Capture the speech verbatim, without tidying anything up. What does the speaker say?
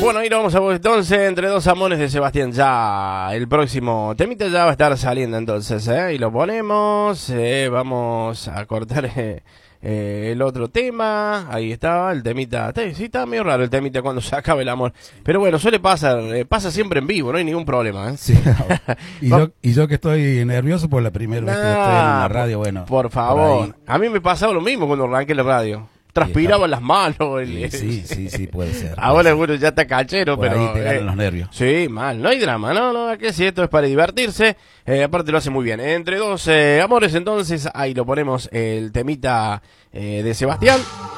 Bueno, ahí lo vamos a ver entonces, Entre dos amores de Sebastián. Ya el próximo temita ya va a estar saliendo entonces, ¿eh? Y lo ponemos, eh, vamos a cortar eh, eh, el otro tema. Ahí estaba el temita. Sí, está medio raro el temita cuando se acaba el amor. Pero bueno, suele pasar, eh, pasa siempre en vivo, no hay ningún problema, ¿eh? Sí. y, yo, y yo que estoy nervioso por la primera vez que estoy en la radio, bueno. Por favor, por a mí me pasaba lo mismo cuando arranqué la radio. Transpiraban las manos. El, sí, sí, sí, puede ser. Ahora, bueno, ya está cachero, por pero... ahí te ganan eh, los nervios. Sí, mal, no hay drama, no, no, que si esto es para divertirse, eh, aparte lo hace muy bien. Entre dos eh, amores, entonces, ahí lo ponemos el temita eh, de Sebastián.